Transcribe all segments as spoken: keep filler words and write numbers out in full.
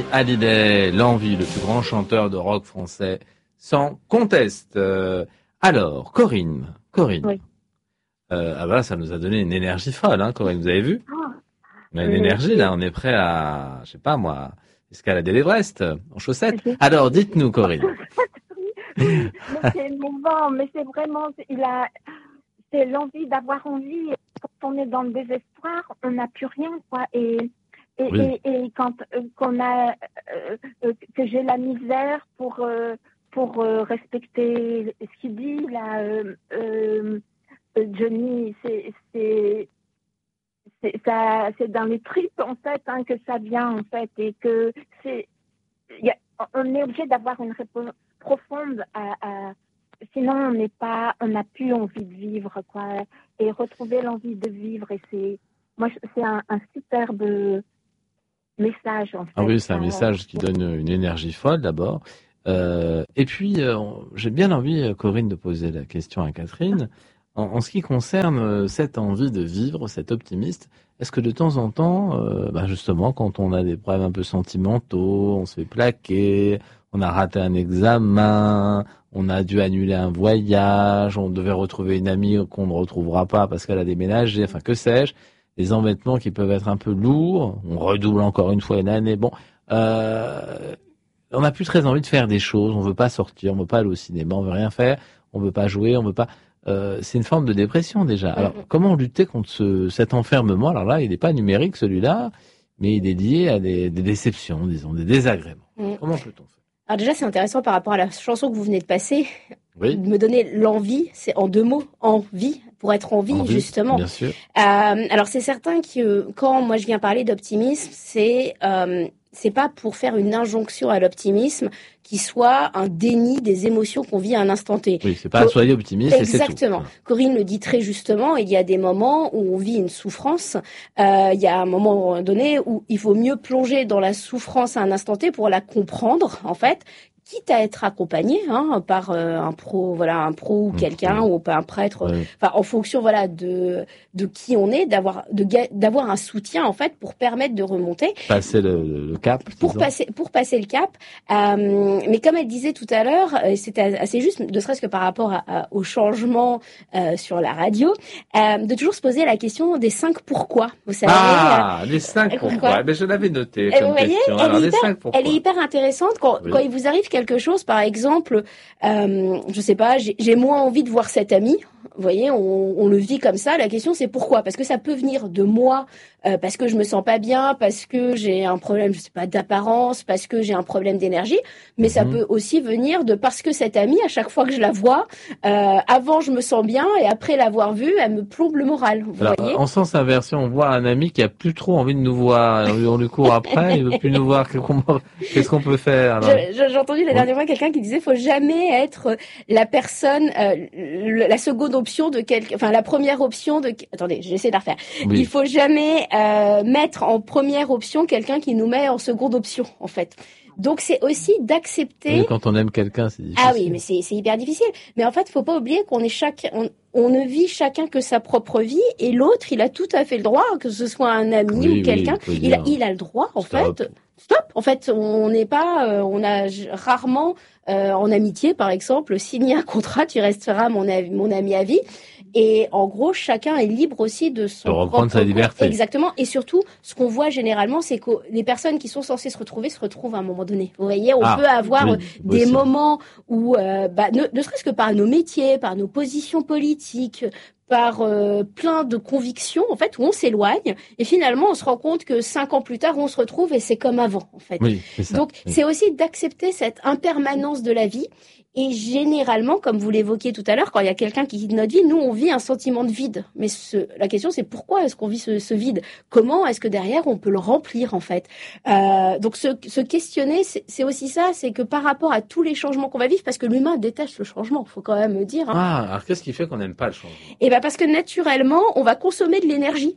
Hallyday, l'envie, le plus grand chanteur de rock français, sans conteste. Euh, alors, Corinne, Corinne. Oui. Euh, ah bah ça nous a donné une énergie folle, hein, Corinne, vous avez vu? Oh, On a une oui, énergie, oui. là, on est prêt à, je sais pas moi, escalader l'Everest en chaussettes. Oui. Alors, dites-nous, Corinne. Oui, mais c'est émouvant, mais c'est vraiment, il a, c'est l'envie d'avoir envie. Quand on est dans le désespoir, on n'a plus rien, quoi. Et et, Oui. et, et quand euh, qu'on a euh, euh, que j'ai la misère pour euh, pour euh, respecter ce qu'il dit là, euh, euh, Johnny, c'est c'est c'est ça, c'est dans les tripes en fait hein, que ça vient en fait et que c'est, y a, on est obligé d'avoir une réponse profonde à, à sinon on n'est pas, on n'a plus envie de vivre quoi, et retrouver l'envie de vivre et c'est, moi c'est un, un superbe message en fait. Ah oui, c'est un message qui donne une énergie folle d'abord. Euh, et puis, euh, j'ai bien envie, Corinne, de poser la question à Catherine. En, en ce qui concerne euh, cette envie de vivre, cet optimiste, est-ce que de temps en temps, euh, bah justement, quand on a des problèmes un peu sentimentaux, on se fait plaquer, on a raté un examen, on a dû annuler un voyage, on devait retrouver une amie qu'on ne retrouvera pas parce qu'elle a déménagé, enfin que sais-je, des embêtements qui peuvent être un peu lourds, on redouble encore une fois une année, bon, euh, on n'a plus très envie de faire des choses, on veut pas sortir, on veut pas aller au cinéma, on veut rien faire, on veut pas jouer, on veut pas... Euh, c'est une forme de dépression déjà. Alors, mmh. comment lutter contre ce, cet enfermement? Alors là, il n'est pas numérique celui-là, mais il est lié à des, des déceptions, disons, des désagréments. Mmh. Comment peut-on faire? Alors déjà, c'est intéressant par rapport à la chanson que vous venez de passer, oui. de me donner l'envie, c'est en deux mots, envie, pour être en vie, envie, justement. Bien sûr. Euh, alors c'est certain que quand moi je viens parler d'optimisme, c'est... Euh, c'est pas pour faire une injonction à l'optimisme qui soit un déni des émotions qu'on vit à un instant T. Oui, c'est pas Co- soyez optimiste. Exactement. Et c'est tout. Corinne le dit très justement. Il y a des moments où on vit une souffrance. Euh, il y a un moment donné où il faut mieux plonger dans la souffrance à un instant T pour la comprendre, en fait, quitte à être accompagné hein, par euh, un pro, voilà, un pro ou quelqu'un oui. ou un prêtre. Oui. Enfin, en fonction, voilà, de de qui on est, d'avoir de d'avoir un soutien en fait pour permettre de remonter. Passer le, le cap. Pour disons. passer pour passer le cap. Euh, mais comme elle disait tout à l'heure, c'était assez juste, ne serait-ce que par rapport à, à, au changement euh, sur la radio, euh, de toujours se poser la question des cinq pourquoi. Vous savez. Ah, euh, les cinq pourquoi. Mais je l'avais noté comme vous voyez, question. Elle, Alors, est les hyper, cinq pourquoi. elle est hyper intéressante quand oui. quand il vous arrive quelque chose, par exemple, euh, je sais pas, j'ai, j'ai moins envie de voir cet ami. Vous voyez, on, on le vit comme ça. La question, c'est pourquoi? Parce que ça peut venir de moi, euh, parce que je me sens pas bien, parce que j'ai un problème, je sais pas, d'apparence, parce que j'ai un problème d'énergie. Mais mm-hmm. ça peut aussi venir de parce que cette amie, à chaque fois que je la vois, euh, avant je me sens bien et après l'avoir vue, elle me plombe le moral. Vous Alors, voyez en sens inverse, on voit un ami qui a plus trop envie de nous voir, on lui court après, il veut plus nous voir. Qu'est-ce qu'on peut faire alors? je, J'ai entendu la oui. dernière fois quelqu'un qui disait, faut jamais être la personne, euh, la seconde option de quelqu'un, enfin la première option de. Attendez, j'essaie de la refaire. Oui. Il faut jamais euh, mettre en première option quelqu'un qui nous met en seconde option, en fait. Donc c'est aussi d'accepter. Et quand on aime quelqu'un, c'est difficile. Ah oui, mais c'est, c'est hyper difficile. Mais en fait, faut pas oublier qu'on est chaque, on, on ne vit chacun que sa propre vie et l'autre, il a tout à fait le droit, que ce soit un ami oui, ou quelqu'un, oui, il a, il a le droit en Stop. fait. Stop. En fait, on n'est pas, euh, on a rarement euh, en amitié, par exemple, signé un contrat, tu resteras mon, ami, mon ami à vie. Et en gros, chacun est libre aussi de son de reprendre propre sa liberté. Exactement. Et surtout, ce qu'on voit généralement, c'est que les personnes qui sont censées se retrouver se retrouvent à un moment donné. Vous voyez, on ah, peut avoir oui, des possible. moments où, euh, bah, ne, ne serait-ce que par nos métiers, par nos positions politiques, par euh, plein de convictions, en fait, où on s'éloigne. Et finalement, on se rend compte que cinq ans plus tard, on se retrouve et c'est comme avant, en fait. Oui, c'est ça. Donc, oui. c'est aussi d'accepter cette impermanence de la vie. Et généralement, comme vous l'évoquiez tout à l'heure, quand il y a quelqu'un qui quitte notre vie, nous, on vit un sentiment de vide. Mais ce, la question, c'est pourquoi est-ce qu'on vit ce, ce vide? Comment est-ce que derrière, on peut le remplir, en fait? euh, Donc, se, se questionner, c'est, c'est aussi ça, c'est que par rapport à tous les changements qu'on va vivre, parce que l'humain déteste le changement, faut quand même le dire. Hein. Ah, alors qu'est-ce qui fait qu'on n'aime pas le changement? Eh ben, parce que naturellement, on va consommer de l'énergie.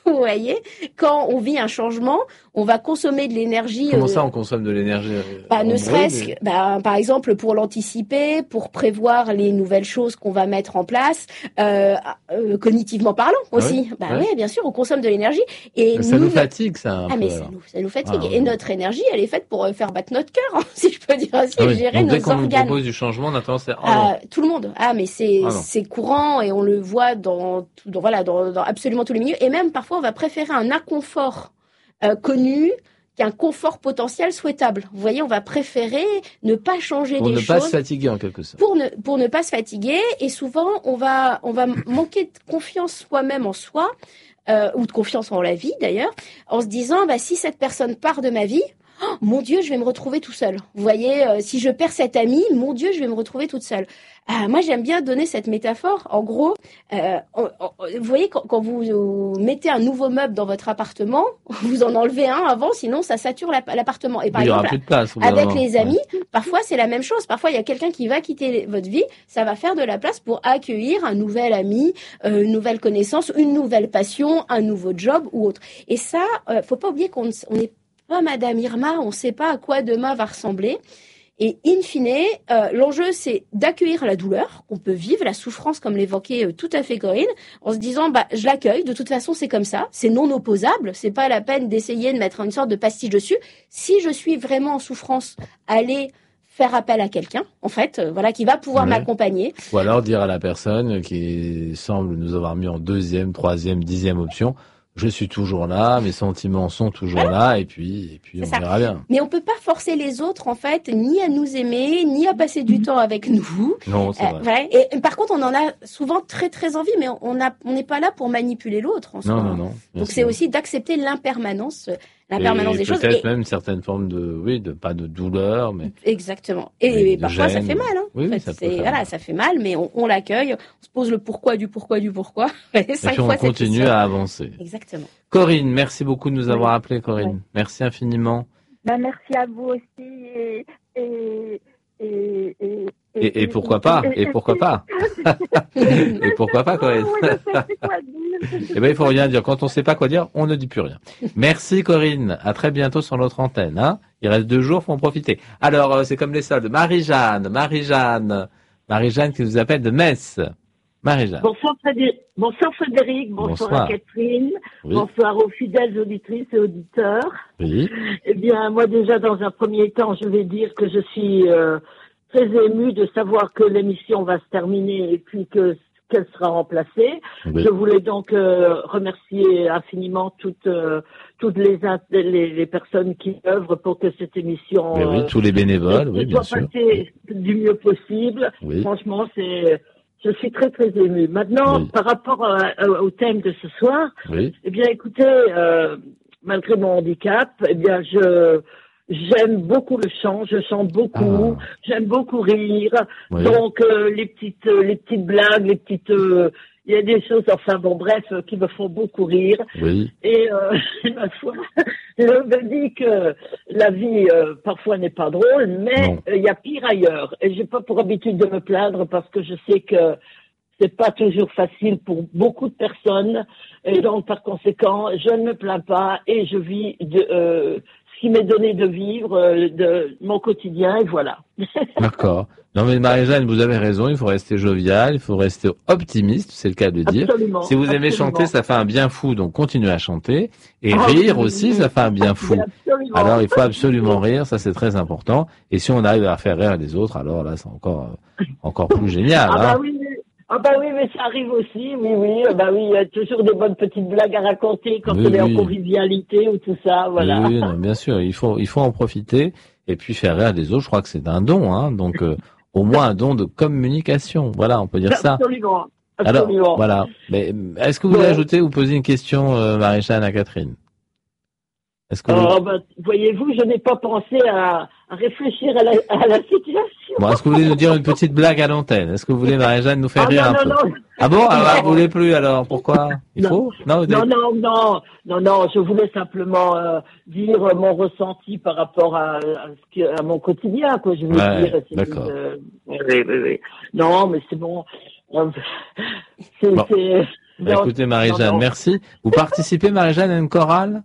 Vous voyez, quand on vit un changement, on va consommer de l'énergie. Comment euh, ça, on consomme de l'énergie? bah, ne en serait-ce brut, que, bah, par exemple, pour l'anticiper, pour prévoir les nouvelles choses qu'on va mettre en place, euh, euh, cognitivement parlant Ah oui aussi. Bah Ouais. oui, bien sûr, on consomme de l'énergie. Et Mais ça nous nous, fatigue, ça, un ah peu, mais ça alors. nous, ça nous fatigue. Ah, Et oui. notre énergie, elle est faite pour euh, faire battre notre cœur, hein, si je peux dire ainsi, Ah et oui. gérer Donc, dès nos qu'on nous organes. propose du changement, on a tendance à... Oh non. Ah, tout le monde. Ah, mais c'est Ah non. c'est courant et on le voit dans, tout- dans voilà dans, dans absolument tous les milieux. Et même parfois, on va préférer un inconfort euh, connu qu'un confort potentiel souhaitable. Vous voyez, on va préférer ne pas changer Pour des ne choses pas se fatiguer, en quelque sorte. pour ne pour ne pas se fatiguer. Et souvent, on va on va manquer de confiance soi-même en soi euh, ou de confiance en la vie d'ailleurs, en se disant bah si cette personne part de ma vie. Oh, mon Dieu, je vais me retrouver tout seul. Vous voyez, euh, si je perds cet ami, mon Dieu, je vais me retrouver toute seule. Euh, moi, j'aime bien donner cette métaphore. En gros, euh, on- on- vous voyez, quand, quand vous, vous mettez un nouveau meuble dans votre appartement, vous en enlevez un avant, sinon ça sature l'app- l'appartement. Et par Il y aura exemple, plus de place. au bout d'un avec moment. les amis, parfois c'est la même chose. Parfois, il y a quelqu'un qui va quitter votre vie, ça va faire de la place pour accueillir un nouvel ami, euh, une nouvelle connaissance, une nouvelle passion, un nouveau job ou autre. Et ça, euh, faut pas oublier qu'on ne- on n'est pas Madame Irma, on ne sait pas à quoi demain va ressembler. Et in fine, euh, l'enjeu, c'est d'accueillir la douleur qu'on peut vivre, la souffrance, comme l'évoquait euh, tout à fait Corinne, en se disant, bah, je l'accueille, de toute façon, c'est comme ça, c'est non opposable, c'est pas la peine d'essayer de mettre une sorte de pastiche dessus. Si je suis vraiment en souffrance, allez faire appel à quelqu'un, en fait, euh, voilà, qui va pouvoir Ouais. m'accompagner. Ou alors dire à la personne qui semble nous avoir mis en deuxième, troisième, dixième option, je suis toujours là, mes sentiments sont toujours là, et puis, et puis C'est on ça. verra bien. Mais on peut pas forcer les autres, en fait, ni à nous aimer, ni à passer du temps avec nous. Non, c'est Euh, vrai. voilà. Et, et par contre, on en a souvent très très envie, mais on a, on n'est pas là pour manipuler l'autre en soi. Non, non, non. bien Donc sûr. c'est aussi d'accepter l'impermanence, euh, l'impermanence Et des choses. peut-être Et, même certaines formes de, oui, de pas de douleur, mais exactement. Oui, Et, de parfois ça gêne. fait mal. Hein. Oui, En oui, fait, ça peut c'est- faire voilà, mal. ça fait mal, mais on, on l'accueille. On se pose le pourquoi du pourquoi du pourquoi. et Cinq puis on fois cette continue question. à avancer. Exactement. Corinne, merci beaucoup de nous Oui. avoir appelé, Corinne. Oui. Merci infiniment. Ben, merci à vous aussi. Et, et, et, et, Et, et pourquoi pas Et pourquoi pas Et pourquoi pas, Corinne Oh, oui, je sais plus quoi dire. Eh ben, il faut rien dire. Quand on sait pas quoi dire, on ne dit plus rien. Merci, Corinne. À très bientôt sur notre antenne, hein. Il reste deux jours, faut en profiter. Alors, euh, c'est comme les soldes. Marie-Jeanne, Marie-Jeanne, Marie-Jeanne qui nous appelle de Metz. Marie-Jeanne. Bonsoir Frédéric, bonsoir, Frédéric. Bonsoir, Bonsoir. à Catherine, Oui, bonsoir aux fidèles auditrices et auditeurs. oui, Eh bien, moi déjà, dans un premier temps, je vais dire que je suis euh, très émue de savoir que l'émission va se terminer et puis que qu'elle sera remplacée. oui. Je voulais donc euh, remercier infiniment toutes euh, toutes les, in- les les personnes qui œuvrent pour que cette émission Mais oui, euh, tous les bénévoles, oui, bien soit sûr. passée du mieux possible. Oui, Franchement, c'est, je suis très très émue. Maintenant, Oui. par rapport à- à- au thème de ce soir, oui, eh bien, écoutez, euh, malgré mon handicap, eh bien, je j'aime beaucoup le chant, je chante beaucoup, Ah. j'aime beaucoup rire. oui. Donc, euh, les petites euh, les petites blagues, les petites, euh, il y a des choses, enfin bon, bref, euh, qui me font beaucoup rire. Oui, Et euh, ma foi, je me dis que la vie euh, parfois n'est pas drôle, mais Non. euh, il y a pire ailleurs. Et j'ai pas pour habitude de me plaindre parce que je sais que c'est pas toujours facile pour beaucoup de personnes. Et donc par conséquent, je ne me plains pas et je vis de euh, ce qui m'est donné de vivre, euh, de mon quotidien, et voilà. d'accord. Non mais Marie-Jeanne, vous avez raison, il faut rester jovial, il faut rester optimiste, c'est le cas de dire. Absolument. Si vous aimez absolument. chanter, ça fait un bien fou, donc continuez à chanter. Et Ah, rire oui, aussi, oui. ça fait un bien fou. Absolument. Alors il faut absolument rire, ça c'est très important. Et si on arrive à faire rire les autres, alors là c'est encore euh, encore plus génial. Ah bah hein. oui, mais, ah bah oui, mais ça arrive aussi, oui, oui, ah bah oui, il y a toujours des bonnes petites blagues à raconter quand Oui, on est oui. en convivialité ou tout ça, voilà. Oui, oui, non, bien sûr, il faut il faut en profiter et puis faire rire les autres. Je crois que c'est un don, hein. Donc euh, au moins un don de communication. Voilà, on peut dire ça. Absolument, Alors absolument. voilà. Mais est-ce que vous voulez Bon. ajouter ou poser une question, euh, Marie-Jeanne, à Catherine? Est-ce que vous... Oh, bah, voyez-vous, je n'ai pas pensé à, à réfléchir à la, à la situation. Bon, est-ce que vous voulez nous dire une petite blague à l'antenne? Est-ce que vous voulez, Marie-Jeanne, nous faire Ah rire un non, peu? non, non, Ah bon? Alors, Non. vous voulez plus alors? Pourquoi? Il Non. faut? Non, vous non, avez- non, non, non, non, je voulais simplement euh, dire mon ressenti par rapport à, à, ce que- à mon quotidien, quoi, je veux Ouais, dire. c'est d'accord. une, euh, oui, oui, oui. Non, mais c'est bon. Euh, C'est, Bon. c'est, Bah, écoutez, Marie-Jeanne, merci. Vous participez, Marie-Jeanne, à une chorale?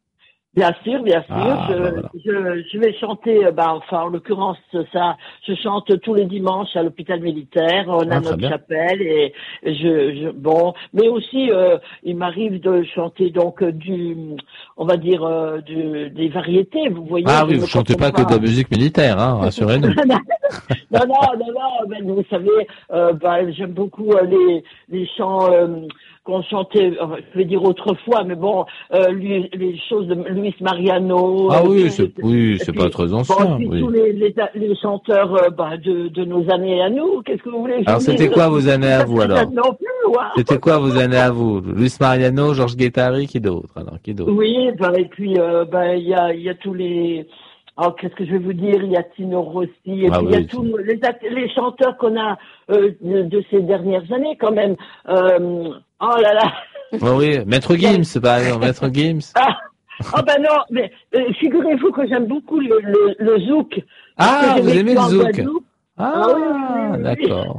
Bien sûr, bien sûr. Ah, je, bah voilà. je, je vais chanter, euh, bah, enfin, en l'occurrence, ça, je chante tous les dimanches à l'hôpital militaire. On a Ah, très notre bien. chapelle et je, je, bon, mais aussi, euh, il m'arrive de chanter donc euh, du, on va dire, euh, du, des variétés. Vous voyez. Ah je oui, me vous chantez pas confonds que de la musique militaire, hein, rassurez-nous. non, non, non, non, ben, vous savez, euh, ben, j'aime beaucoup euh, les, les chants euh, qu'on chantait, euh, je vais dire autrefois, mais bon, euh, lui, les choses de Luis Mariano. Ah euh, oui, puis- c'est, oui, c'est puis- pas très Bon, ancien, puis oui. tous les, les, les chanteurs euh, ben, de, de nos années à nous, qu'est-ce que vous voulez que je Alors, vous c'était dise? quoi vos années à vous, alors? Non plus, ouais. C'était quoi vos années à vous? Luis Mariano, Georges Guettari, qui d'autre? Alors, qui d'autre? Oui, ben, et puis euh, ben, il y a, il y a tous les... Oh, qu'est-ce que je vais vous dire? Il y a Tino Rossi, et Ah puis il y a oui, tous les, act- les chanteurs qu'on a euh, de, de ces dernières années quand même. Euh, oh là là. Oh oui, Maître Gims, par exemple, Maître Gims. Ah, oh ben non, mais euh, figurez-vous que j'aime beaucoup le, le, le zouk. Parce Ah, que j'ai vous vécu aimez le en zouk? Guadeloupe. Ah, Ah oui, oui, oui, oui. d'accord.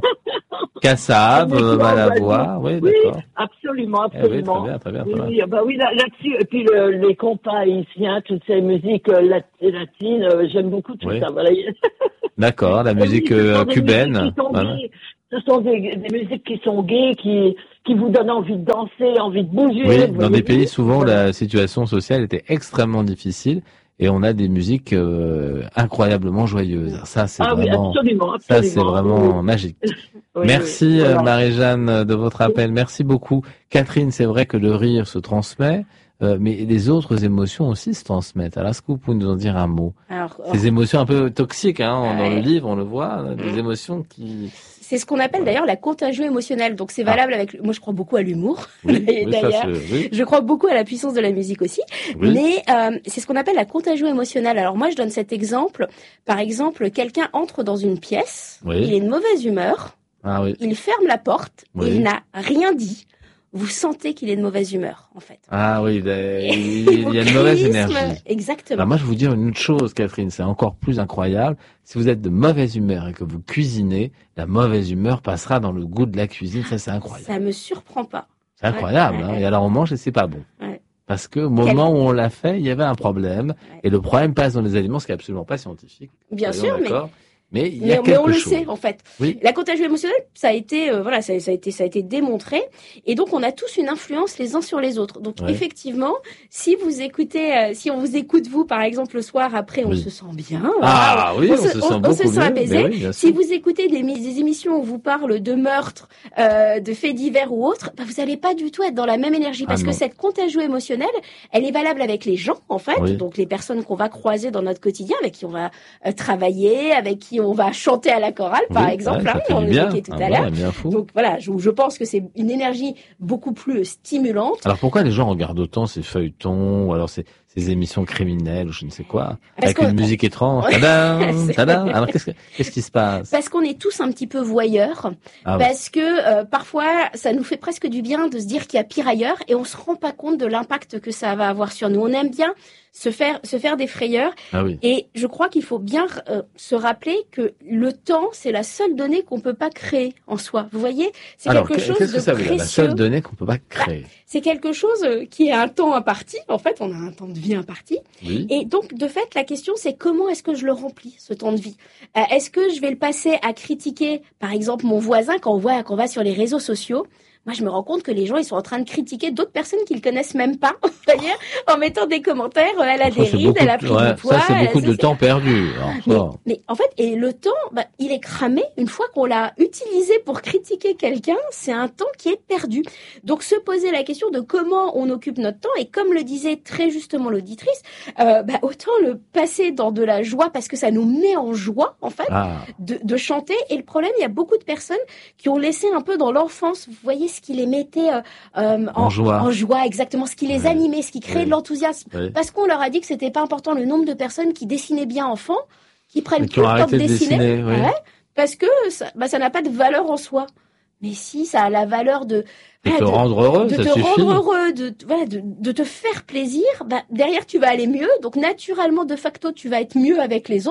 Cassab, J'ai vécu en Malavoie, oui, Oui, d'accord. absolument, Eh oui, très absolument. bien, très bien, très Oui, bien. oui, bah oui, là- là-dessus, et puis le, les compas haïtiens, toutes ces musiques euh, lat- latines, euh, j'aime beaucoup tout Oui. ça. Voilà. D'accord, la Et oui, musique ce sont euh, des cubaine. musiques qui sont Voilà. gays. Ce sont des, des musiques qui sont gays, qui, qui vous donnent envie de danser, envie de bouger. Oui, vous dans des voyez. pays, souvent, Voilà. la situation sociale était extrêmement difficile et on a des musiques euh, incroyablement joyeuses. Ça, c'est Ah oui, vraiment, absolument, ça, absolument. c'est vraiment magique. Oui, Merci, oui, euh, voilà. Marie-Jeanne, de votre appel. Merci beaucoup. Catherine, c'est vrai que le rire se transmet, euh, mais les autres émotions aussi se transmettent. Alors, est-ce que vous pouvez nous en dire un mot? Alors, Ces émotions un peu toxiques, hein, dans le Ouais. livre, on le voit, des Mm. émotions qui... c'est ce qu'on appelle Voilà. d'ailleurs la contagion émotionnelle. Donc c'est Ah. valable avec. Moi, je crois beaucoup à l'humour. Oui, oui, ça, D'ailleurs, c'est- oui, je crois beaucoup à la puissance de la musique aussi. oui. Mais euh, c'est ce qu'on appelle la contagion émotionnelle. Alors moi, je donne cet exemple. Par exemple, quelqu'un entre dans une pièce, Oui. il est de mauvaise humeur, Ah oui. il ferme la porte, Oui. il n'a rien dit. Vous sentez qu'il est de mauvaise humeur, en fait. Ah oui, il, a- il y a une mauvaise Charisme, énergie. Exactement. Alors moi, je vais vous dire une autre chose, Catherine, c'est encore plus incroyable. Si vous êtes de mauvaise humeur et que vous cuisinez, la mauvaise humeur passera dans le goût de la cuisine. Ça, c'est incroyable. Ça me surprend pas. C'est incroyable. Ouais, hein. ouais. Et alors, on mange et c'est pas bon. Ouais. Parce que au moment où on l'a fait, il y avait un problème. Ouais. Et le problème passe dans les aliments, ce qui est absolument pas scientifique. Bien Soyons sûr, mais d'accord. Mais il y a Mais, mais quelque on le chose. sait en fait. Oui. La contagion émotionnelle, ça a été, euh, voilà, ça, ça a été, ça a été démontré. Et donc, on a tous une influence les uns sur les autres. Donc, Ouais. effectivement, si vous écoutez, euh, si on vous écoute vous, par exemple, le soir après, on Oui. se sent bien. voilà. Ah oui, on, se, sent on, beaucoup on se sent mieux. apaisé. Mais oui, bien Si sûr. vous écoutez des, des émissions où on vous parle de meurtres, euh, de faits divers ou autres, bah, vous n'allez pas du tout être dans la même énergie parce Ah que non. cette contagion émotionnelle, elle est valable avec les gens en fait, Oui. donc les personnes qu'on va croiser dans notre quotidien, avec qui on va euh, travailler, avec qui on va chanter à la chorale, par Oui, exemple, ouais, ça hein, fait on du bien. l'évoquait tout Ah à bon, l'heure. bien fou. Donc voilà, je, je pense que c'est une énergie beaucoup plus stimulante. Alors pourquoi les gens regardent autant ces feuilletons ou alors ces, ces émissions criminelles ou je ne sais quoi Parce avec une qu'on- musique étrange? Ouais. Tadam, C'est- tadam. Alors qu'est-ce, que- qu'est-ce qui se passe? Parce qu'on est tous un petit peu voyeurs, Ah oui. parce que euh, parfois ça nous fait presque du bien de se dire qu'il y a pire ailleurs et on se rend pas compte de l'impact que ça va avoir sur nous. On aime bien se faire se faire des frayeurs Ah oui. et je crois qu'il faut bien euh, se rappeler que le temps c'est la seule donnée qu'on peut pas créer en soi. Vous voyez, c'est Alors quelque qu'est- chose qu'est-ce que de ça veut dire? La précieux. seule donnée qu'on peut pas créer. C'est quelque chose euh, qui est un temps imparti. En fait, on a un temps de vie imparti. Oui. Et donc, de fait, la question, c'est comment est-ce que je le remplis, ce temps de vie? Euh, Est-ce que je vais le passer à critiquer, par exemple, mon voisin quand on voit qu'on va sur les réseaux sociaux? Moi, je me rends compte que les gens, ils sont en train de critiquer d'autres personnes qu'ils connaissent même pas, c'est-à-dire en mettant des commentaires. euh, Elle a Ça, des c'est rides, beaucoup elle a de- pris ouais, du poids. ça, c'est elle a- beaucoup de c'est- temps perdu. Alors, Mais, ça, mais en fait, et le temps, bah, il est cramé une fois qu'on l'a utilisé pour critiquer quelqu'un. C'est un temps qui est perdu. Donc, se poser la question de comment on occupe notre temps, et comme le disait très justement l'auditrice, euh, bah, autant le passer dans de la joie parce que ça nous met en joie, en fait, ah, de, de chanter. Et le problème, il y a beaucoup de personnes qui ont laissé un peu dans l'enfance, vous voyez, ce qui les mettait euh, euh, En joie. en joie, exactement, ce qui les Ouais. animait, ce qui créait Ouais. de l'enthousiasme. oui. Parce qu'on leur a dit que c'était pas important le nombre de personnes qui dessinaient bien enfant, qui prennent Mais plus qui ont le temps de arrêté de dessiner, dessiner, oui. ouais, parce que ça, bah, ça n'a pas de valeur en soi. Mais si, ça a la valeur de De voilà, te de- rendre heureux, de ça te suffit. rendre heureux, de, voilà, de, de te faire plaisir. Bah, derrière, tu vas aller mieux. Donc, naturellement, de facto, tu vas être mieux avec les autres.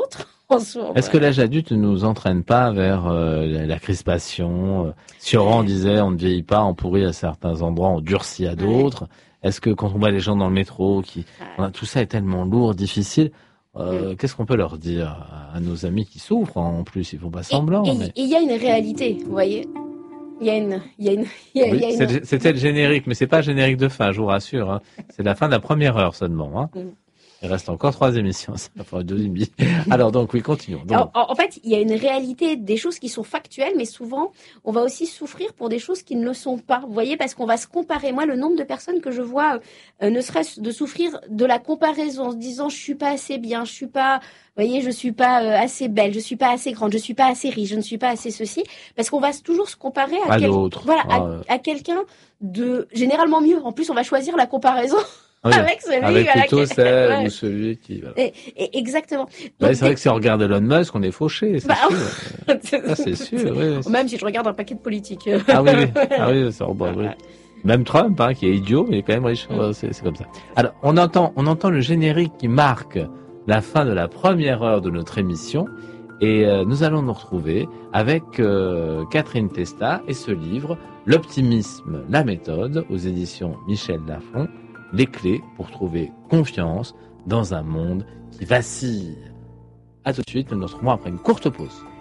Franchement, Est-ce ouais. que l'âge adulte ne nous entraîne pas vers euh, la, la crispation euh, Sioran disait on ne vieillit pas, on pourrit à certains endroits, on durcit à d'autres. Ouais. Est-ce que quand on voit les gens dans le métro, qui, ouais. tout ça est tellement lourd, difficile, euh, mm. qu'est-ce qu'on peut leur dire à, à nos amis qui souffrent en plus? Ils font pas semblant. Et il mais... y a une réalité, vous voyez. Il y a une, il y a une, il y a, oui, y a une... C'était le générique, mais c'est pas le générique de fin, je vous rassure. Hein. C'est la fin de la première heure seulement. Hein. Mm. Il reste encore trois émissions, ça va faire deux et demi. Alors donc oui, continuons. Donc. Alors, en, en fait, il y a une réalité des choses qui sont factuelles, mais souvent, on va aussi souffrir pour des choses qui ne le sont pas. Vous voyez, parce qu'on va se comparer. Moi, le nombre de personnes que je vois, euh, ne serait-ce de souffrir de la comparaison, en se disant je suis pas assez bien, je suis pas, vous voyez, je suis pas euh, assez belle, je suis pas assez grande, je suis pas assez riche, je ne suis pas assez ceci, parce qu'on va toujours se comparer à, à quel... l'autre, voilà, ah, à, ouais. à quelqu'un de généralement mieux. En plus, on va choisir la comparaison. Oui, avec celui, avec voilà, plutôt qui... celle ouais. ou celui qui... Voilà. Et, et exactement. Donc, ouais, c'est vrai que si on regarde Elon Musk, on est fauché, c'est bah, sûr. Ça, c'est sûr. Oui, c'est... Même si je regarde un paquet de politiques. Ah oui, oui. Ah, oui, c'est bon, oui. Même Trump, hein, qui est idiot, mais il est quand même riche. Mm. C'est, c'est comme ça. Alors, on entend, on entend le générique qui marque la fin de la première heure de notre émission. Et euh, nous allons nous retrouver avec euh, Catherine Testa et ce livre, L'optimisme, la méthode, aux éditions Michel Lafon. Les clés pour trouver confiance dans un monde qui vacille. À tout de suite, nous nous retrouvons après une courte pause.